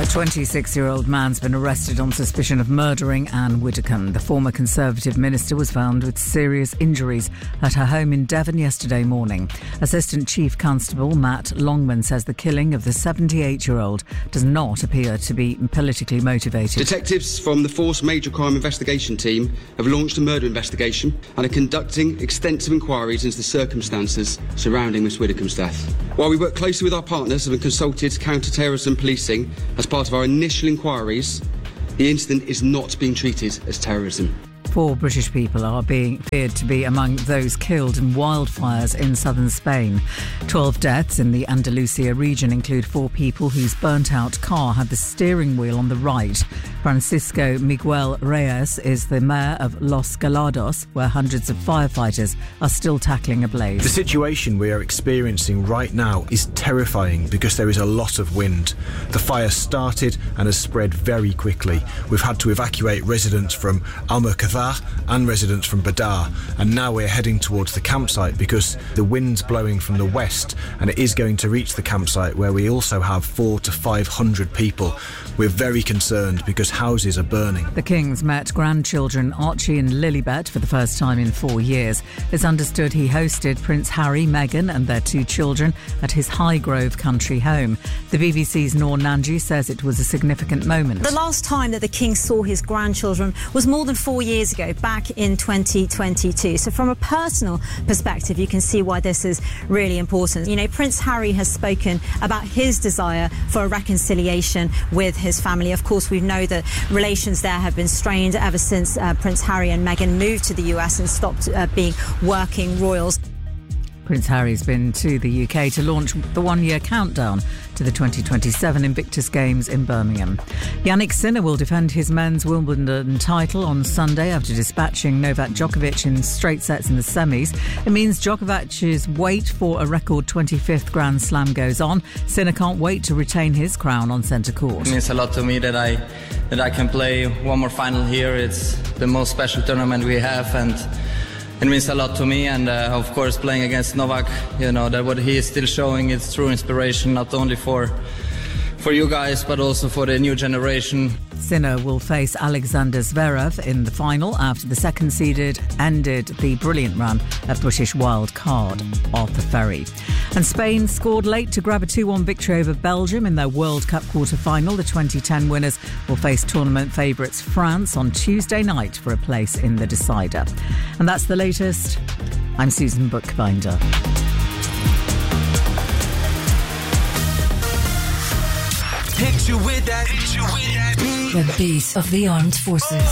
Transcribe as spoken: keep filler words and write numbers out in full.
A twenty-six-year-old man's been arrested on suspicion of murdering Anne Widdecombe. The former Conservative minister was found with serious injuries at her home in Devon yesterday morning. Assistant Chief Constable Matt Longman says the killing of the seventy-eight-year-old does not appear to be politically motivated. Detectives from the Force Major Crime Investigation Team have launched a murder investigation and are conducting extensive inquiries into the circumstances surrounding Miss Widdecombe's death. While we work closely with our partners and have consulted counter-terrorism policing as part of our initial inquiries, the incident is not being treated as terrorism. Four British people are being feared to be among those killed in wildfires in southern Spain. Twelve deaths in the Andalusia region include four people whose burnt-out car had the steering wheel on the right. Francisco Miguel Reyes is the mayor of Los Galados, where hundreds of firefighters are still tackling a blaze. The situation we are experiencing right now is terrifying because there is a lot of wind. The fire started and has spread very quickly. We've had to evacuate residents from Almocadar and residents from Badar, and now we're heading towards the campsite because the wind's blowing from the west and it is going to reach the campsite where we also have four to five hundred people. We're very concerned because houses are burning. The Kings met grandchildren Archie and Lilibet for the first time in four years. It's understood he hosted Prince Harry, Meghan and their two children at his Highgrove country home. The B B C's Noor Nanji says it was a significant moment. The last time that the King saw his grandchildren was more than four years ago, back in twenty twenty-two. So from a personal perspective, you can see why this is really important. You know, Prince Harry has spoken about his desire for a reconciliation with his family. Of course, we know that relations there have been strained ever since uh, Prince Harry and Meghan moved to the U S and stopped uh, being working royals. Prince Harry's been to the U K to launch the one-year countdown to the twenty twenty-seven Invictus Games in Birmingham. Yannick Sinner will defend his men's Wimbledon title on Sunday after dispatching Novak Djokovic in straight sets in the semis. It means Djokovic's wait for a record twenty-fifth Grand Slam goes on. Sinner can't wait to retain his crown on centre court. It means a lot to me that I that I can play one more final here. It's the most special tournament we have, and it means a lot to me, and uh, of course playing against Novak, you know, that what he is still showing is true inspiration, not only for for you guys but also for the new generation. Sinner will face Alexander Zverev in the final after the second-seeded ended the brilliant run at British wild card Arthur Ferry. And Spain scored late to grab a two one victory over Belgium in their World Cup quarter-final. The twenty ten winners will face tournament favourites France on Tuesday night for a place in the decider. And that's the latest. I'm Susan Bookbinder. Picture with that, picture with that beat. The beat of the armed forces.